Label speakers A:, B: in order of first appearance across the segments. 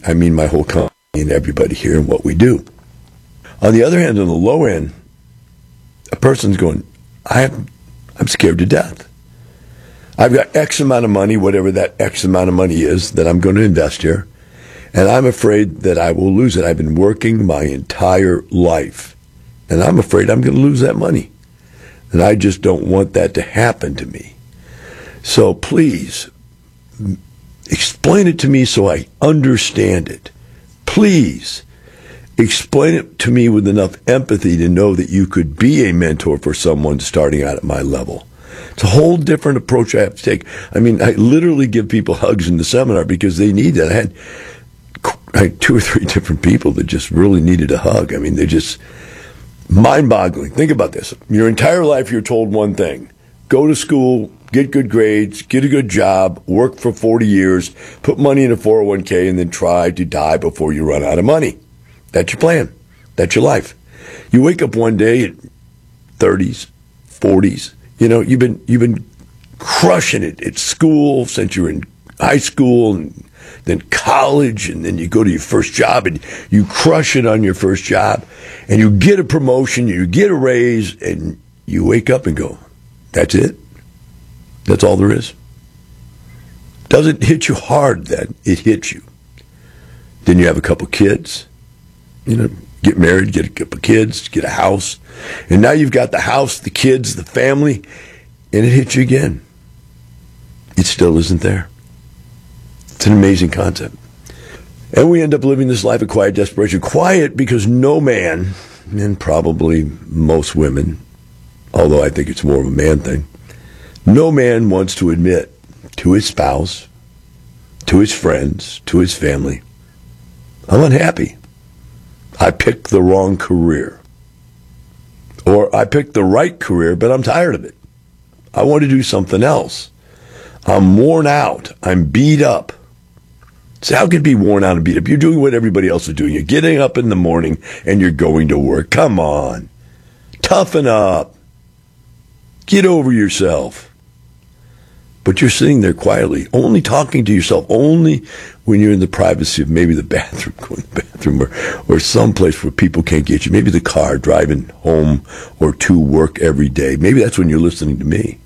A: I mean my whole company and everybody here and what we do. On the other hand, on the low end, a person's going, I'm scared to death. I've got X amount of money, whatever that X amount of money is, that I'm going to invest here, and I'm afraid that I will lose it. I've been working my entire life, and I'm afraid I'm going to lose that money. And I just don't want that to happen to me. So please, explain it to me so I understand it. Please, explain it to me with enough empathy to know that you could be a mentor for someone starting out at my level. It's a whole different approach I have to take. I mean, I literally give people hugs in the seminar because they need that. I had 2 or 3 different people that just really needed a hug. I mean, they're just mind-boggling. Think about this. Your entire life you're told one thing. Go to school, get good grades, get a good job, work for 40 years, put money in a 401k, and then try to die before you run out of money. That's your plan. That's your life. You wake up one day at 30s, 40s. You know, you've been crushing it at school since you were in high school and then college, and then you go to your first job and you crush it on your first job, and you get a promotion, you get a raise, and you wake up and go, that's it? That's all there is? Doesn't hit you hard then. It hits you. Then you have a couple kids, you know, get married, get a couple kids, get a house, and now you've got the house, the kids, the family, and it hits you again. It still isn't there. It's an amazing concept. And we end up living this life of quiet desperation. Quiet because no man, and probably most women, although I think it's more of a man thing, no man wants to admit to his spouse, to his friends, to his family, I'm unhappy. I picked the wrong career. Or I picked the right career, but I'm tired of it. I want to do something else. I'm worn out. I'm beat up. So how can you be worn out and beat up? You're doing what everybody else is doing. You're getting up in the morning and you're going to work. Come on. Toughen up. Get over yourself. But you're sitting there quietly, only talking to yourself, only when you're in the privacy of maybe the bathroom, going to the bathroom, or someplace where people can't get you. Maybe the car, driving home or to work every day. Maybe that's when you're listening to me.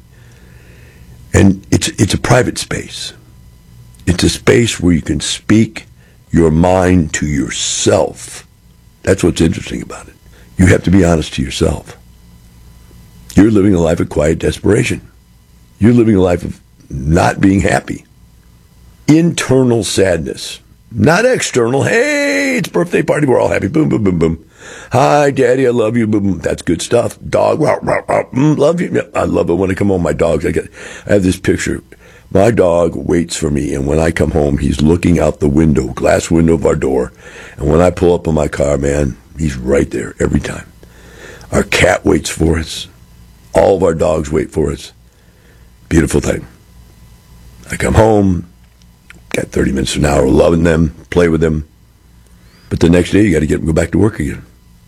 A: And it's a private space. It's a space where you can speak your mind to yourself. That's what's interesting about it. You have to be honest to yourself. You're living a life of quiet desperation. You're living a life of not being happy. Internal sadness. Not external. Hey, it's birthday party. We're all happy. Boom, boom, boom, boom. Hi, Daddy. I love you. Boom, boom. That's good stuff. Dog. Love you. I love it when I come home. My dogs. I have this picture. My dog waits for me, and when I come home, he's looking out the window, glass window of our door. And when I pull up in my car, man, he's right there every time. Our cat waits for us. All of our dogs wait for us. Beautiful thing. I come home, got 30 minutes to an hour loving them, play with them. But the next day, you got to go back to work again.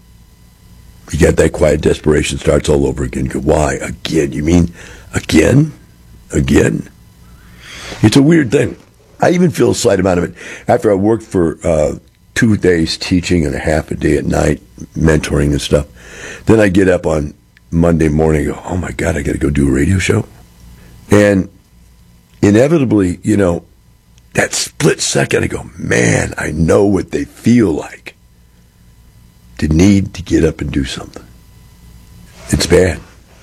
A: You get that quiet desperation, starts all over again. You go, why? Again? You mean again? Again? It's a weird thing. I even feel a slight amount of it. After I worked for 2 days teaching and a half a day at night, mentoring and stuff, then I get up on Monday morning and go, oh my God, I got to go do a radio show. And inevitably, you know, that split second, I go, man, I know what they feel like to need to get up and do something. It's bad.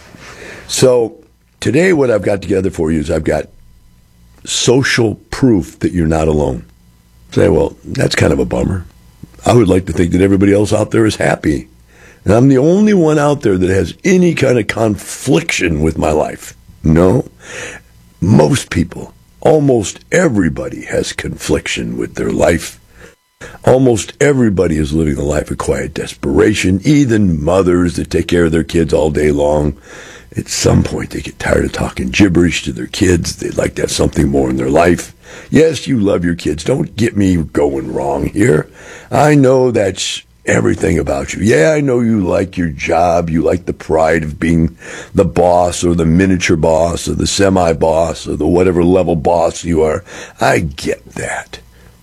A: So today what I've got together for you is I've got social proof that you're not alone. Say, well, that's kind of a bummer. I would like to think that everybody else out there is happy. And I'm the only one out there that has any kind of confliction with my life. No. Most people, almost everybody has confliction with their life. Almost everybody is living a life of quiet desperation. Even mothers that take care of their kids all day long. At some point, they get tired of talking gibberish to their kids. They'd like to have something more in their life. Yes, you love your kids. Don't get me going wrong here. I know that's everything about you. Yeah, I know you like your job. You like the pride of being the boss or the miniature boss or the semi-boss or the whatever level boss you are. I get that.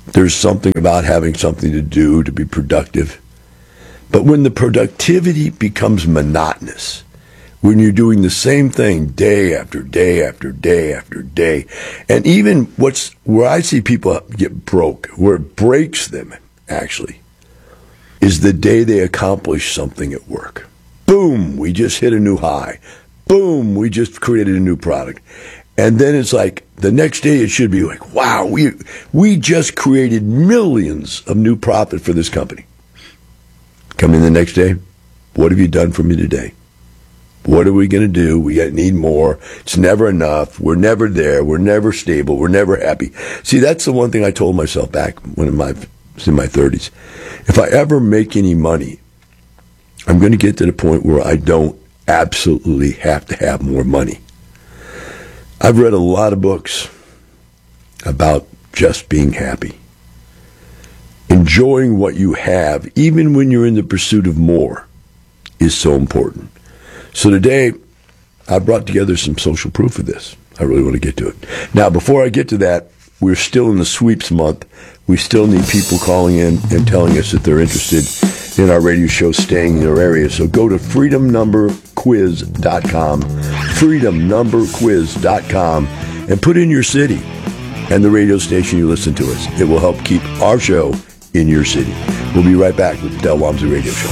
A: There's something about having something to do to be productive. But when the productivity becomes monotonous, when you're doing the same thing day after day after day after day, and even where I see people get broke, where it breaks them, actually, is the day they accomplish something at work. Boom, we just hit a new high. Boom, we just created a new product. And then it's like the next day it should be like, wow, we just created millions of new profit for this company. Come in the next day, what have you done for me today? What are we going to do? We need more. It's never enough. We're never there. We're never stable. We're never happy. See, that's the one thing I told myself back when I was in my 30s. If I ever make any money, I'm going to get to the point where I don't absolutely have to have more money. I've read a lot of books about just being happy. Enjoying what you have, even when you're in the pursuit of more, is so important. So today, I brought together some social proof of this. I really want to get to it. Now, before I get to that, we're still in the sweeps month. We still need people calling in and telling us that they're interested in our radio show staying in their area. So go to freedomnumberquiz.com, freedomnumberquiz.com, and put in your city and the radio station you listen to us. It will help keep our show in your city. We'll be right back with the Del Walmsley Radio Show.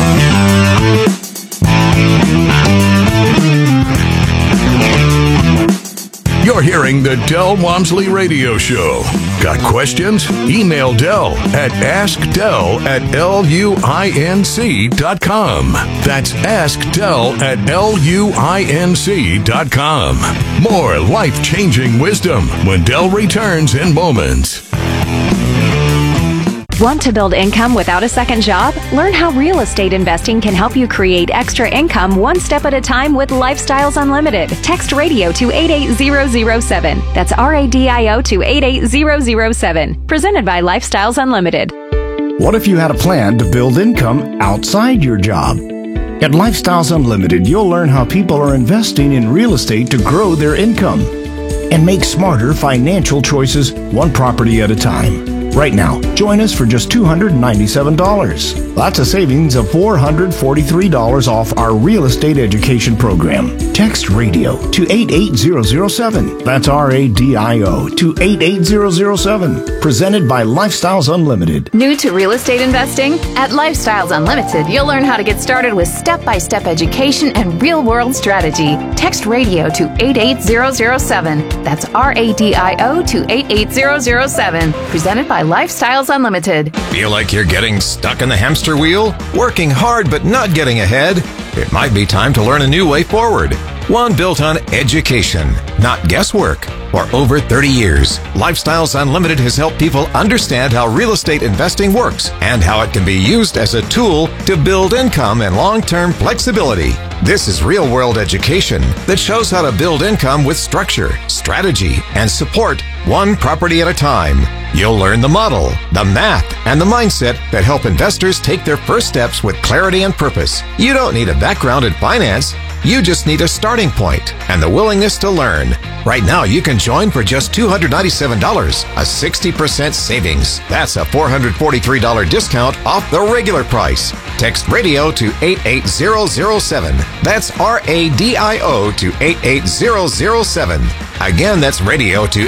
B: You're hearing the Del Walmsley Radio Show. Got questions? Email Del at askdel@luinc.com. That's askdel@luinc.com. More life-changing wisdom when Del returns in moments.
C: Want to build income without a second job? Learn how real estate investing can help you create extra income one step at a time with Lifestyles Unlimited. Text radio to 88007. That's RADIO to 88007. Presented by Lifestyles Unlimited.
D: What if you had a plan to build income outside your job? At Lifestyles Unlimited, you'll learn how people are investing in real estate to grow their income and make smarter financial choices one property at a time. Right now, join us for just $297. That's a savings of $443 off our real estate education program. Text radio to 88007. That's RADIO to 88007. Presented by Lifestyles Unlimited.
E: New to real estate investing? At Lifestyles Unlimited, you'll learn how to get started with step-by-step education and real-world strategy. Text radio to 88007. That's RADIO to 88007. Presented by Lifestyles Unlimited.
F: Feel like you're getting stuck in the hamster wheel? Working hard but not getting ahead? It might be time to learn a new way forward. One built on education, not guesswork. For over 30 years, Lifestyles Unlimited has helped people understand how real estate investing works and how it can be used as a tool to build income and long-term flexibility. This is real-world education that shows how to build income with structure, strategy, and support one property at a time. You'll learn the model, the math, and the mindset that help investors take their first steps with clarity and purpose. You don't need a background in finance. You just need a starting point and the willingness to learn. Right now, you can join for just $297, a 60% savings. That's a $443 discount off the regular price. Text radio to 88007. That's RADIO to 88007. Again, that's radio to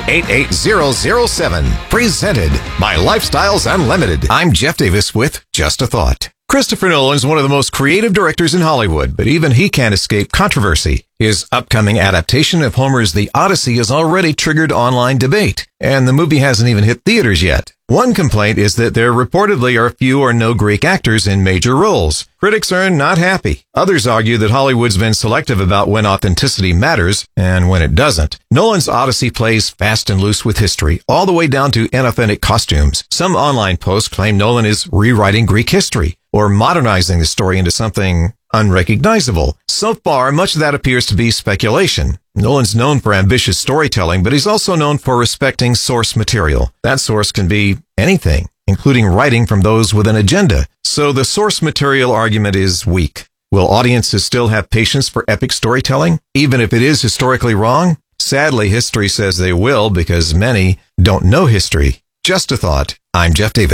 F: 88007. Presented by Lifestyles Unlimited. I'm Jeff Davis with Just a Thought. Christopher Nolan's one of the most creative directors in Hollywood, but even he can't escape controversy. His upcoming adaptation of Homer's The Odyssey has already triggered online debate, and the movie hasn't even hit theaters yet. One complaint is that there reportedly are few or no Greek actors in major roles. Critics are not happy. Others argue that Hollywood's been selective about when authenticity matters and when it doesn't. Nolan's Odyssey plays fast and loose with history, all the way down to inauthentic costumes. Some online posts claim Nolan is rewriting Greek history or modernizing the story into something unrecognizable. So far, much of that appears to be speculation. Nolan's known for ambitious storytelling, but he's also known for respecting source material. That source can be anything, including writing from those with an agenda. So the source material argument is weak. Will audiences still have patience for epic storytelling, even if it is historically wrong? Sadly, history says they will, because many don't know history. Just a thought. I'm Jeff Davis.